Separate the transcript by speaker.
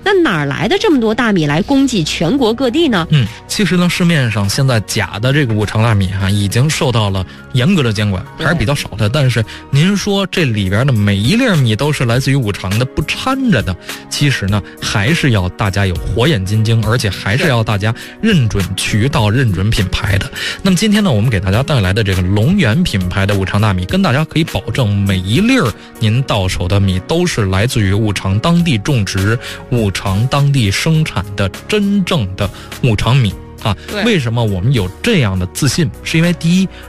Speaker 1: 那哪儿来的这么多大米来供给全国各地呢？
Speaker 2: 其实呢，市面上现在假的这个五常大米已经受到了严格的监管，还是比较少的。但是您说这里边的每一粒米都是来自于五常的，不掺着的，其实呢，还是要大家有火眼金睛，而且还是要大家认准渠道、认准品牌的。那么今天呢，我们给大家带来的这个龙源品牌的五常大米，跟大家可以保证每一粒您到手的米都是来自于五常当地种植、五常当地生产的真正的五常米。为什么我们有这样的自信？是因为第一，